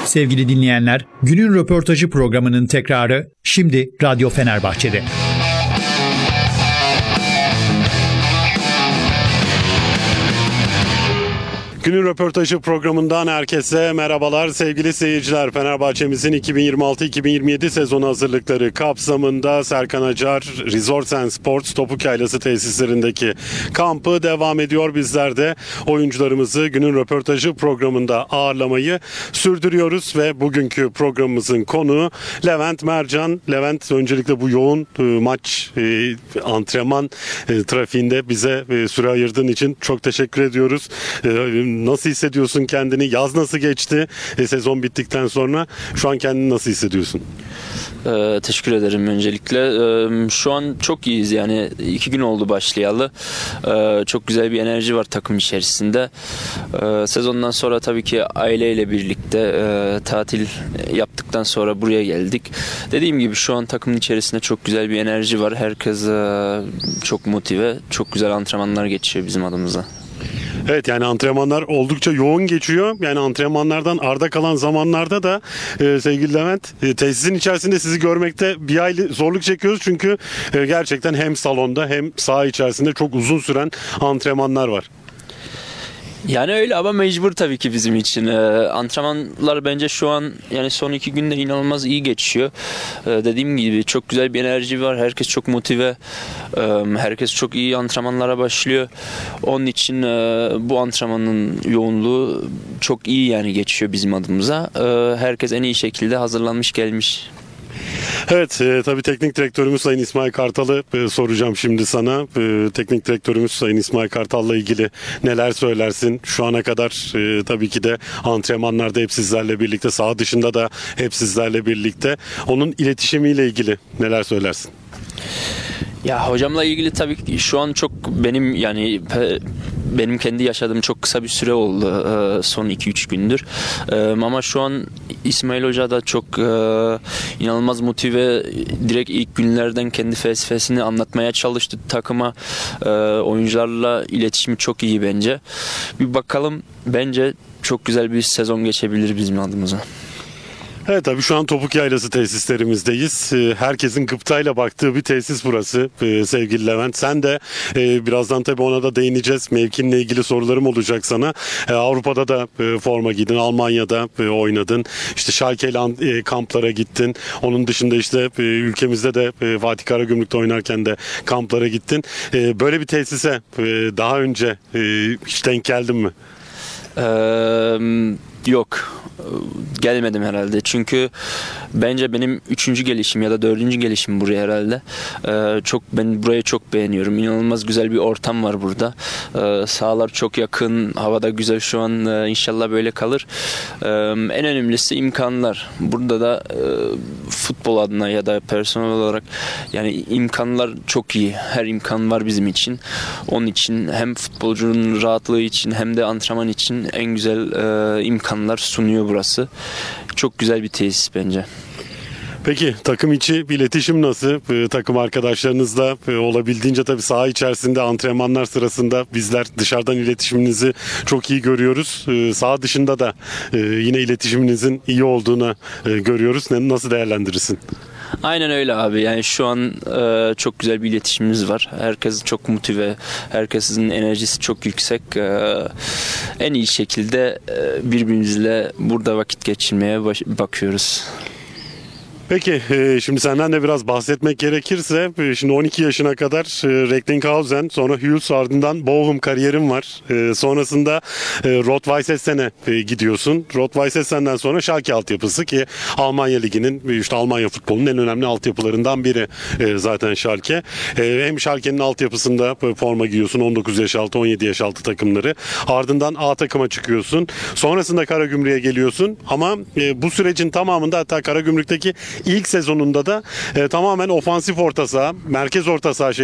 Sevgili dinleyenler, günün röportajı programının tekrarı şimdi Radyo Fenerbahçe'de. Günün röportajı programından herkese merhabalar sevgili seyirciler. Fenerbahçe'mizin 2026-2027 sezonu hazırlıkları kapsamında Serkan Acar Resorts and Sports Topuk Yaylası tesislerindeki kampı devam ediyor. Bizler de oyuncularımızı günün röportajı programında ağırlamayı sürdürüyoruz ve bugünkü programımızın konuğu Levent Mercan. Levent, öncelikle bu yoğun maç antrenman trafiğinde bize süre ayırdığın için çok teşekkür ediyoruz. Nasıl hissediyorsun kendini? Yaz nasıl geçti? Sezon bittikten sonra şu an kendini nasıl hissediyorsun? Teşekkür ederim öncelikle. Şu an çok iyiyiz, yani 2 gün oldu başlayalı. Çok güzel bir enerji var takım içerisinde. Sezondan sonra tabii ki aileyle birlikte tatil yaptıktan sonra buraya geldik. Dediğim gibi şu an takımın içerisinde çok güzel bir enerji var. Herkes çok motive, çok güzel antrenmanlar geçiyor bizim adımıza. Evet, yani antrenmanlar oldukça yoğun geçiyor. Yani antrenmanlardan arda kalan zamanlarda da sevgili Levent, tesisin içerisinde sizi görmekte bir hayli zorluk çekiyoruz. Çünkü gerçekten hem salonda hem saha içerisinde çok uzun süren antrenmanlar var. Yani öyle ama mecbur tabii ki bizim için. Antrenmanlar bence şu an, yani son 2 günde inanılmaz iyi geçiyor. Dediğim gibi çok güzel bir enerji var. Herkes çok motive. Herkes çok iyi antrenmanlara başlıyor. Onun için bu antrenmanın yoğunluğu çok iyi yani geçiyor bizim adımıza. Herkes en iyi şekilde hazırlanmış gelmiş. Evet, tabii teknik direktörümüz Sayın İsmail Kartal'ı soracağım şimdi sana. Teknik direktörümüz Sayın İsmail Kartal'la ilgili neler söylersin? Şu ana kadar tabii ki de antrenmanlarda hep sizlerle birlikte, saha dışında da hep sizlerle birlikte. Onun iletişimiyle ilgili neler söylersin? Ya hocamla ilgili tabii ki şu an çok benim kendi yaşadığım çok kısa bir süre oldu son 2-3 gündür. Ama şu an İsmail Hoca da çok inanılmaz motive, direkt ilk günlerden kendi felsefesini anlatmaya çalıştı takıma. Oyuncularla iletişimi çok iyi bence. Bir bakalım, bence çok güzel bir sezon geçebilir bizim adımıza. Evet, tabii şu an Topuk Yaylası tesislerimizdeyiz. Herkesin gıptayla baktığı bir tesis burası sevgili Levent. Sen de birazdan tabii ona da değineceğiz. Mevkinle ilgili sorularım olacak sana. Avrupa'da da forma giydin, Almanya'da oynadın. İşte Schalke kamplara gittin. Onun dışında işte ülkemizde de Fatih Karagümrük'te oynarken de kamplara gittin. Böyle bir tesise daha önce hiç denk geldin mi? Yok, gelmedim herhalde. Çünkü bence benim 3. gelişim ya da 4. gelişim buraya herhalde. Ben burayı çok beğeniyorum. İnanılmaz güzel bir ortam var burada. Sahalar çok yakın, havada güzel şu an. İnşallah böyle kalır. En önemlisi imkanlar. Burada da futbol adına ya da personel olarak yani imkanlar çok iyi. Her imkan var bizim için. Onun için hem futbolcunun rahatlığı için hem de antrenman için en güzel imkanlar sunuyor burası. Çok güzel bir tesis bence. Peki takım içi bir iletişim nasıl? Takım arkadaşlarınızla olabildiğince tabii saha içerisinde antrenmanlar sırasında bizler dışarıdan iletişiminizi çok iyi görüyoruz. Saha dışında da yine iletişiminizin iyi olduğunu görüyoruz. Nasıl değerlendirirsin? Aynen öyle abi. Yani şu an çok güzel bir iletişimimiz var. Herkes çok motive. Herkesin enerjisi çok yüksek. En iyi şekilde birbirimizle burada vakit geçirmeye bakıyoruz. Peki şimdi senden de biraz bahsetmek gerekirse şimdi 12 yaşına kadar Recklinghausen, sonra Hughes, ardından Bochum kariyerin var. Sonrasında Rot-Weiss gidiyorsun. Rot-Weiss sonra Schalke altyapısı ki Almanya Ligi'nin, işte Almanya futbolunun en önemli altyapılarından biri zaten Schalke. Hem Schalke'nin altyapısında forma giyiyorsun, 19 yaş altı, 17 yaş altı takımları. Ardından A takıma çıkıyorsun. Sonrasında Karagümrük'e geliyorsun ama bu sürecin tamamında, hatta Karagümrük'teki İlk sezonunda da tamamen ofansif orta saha, merkez orta saha şeklinde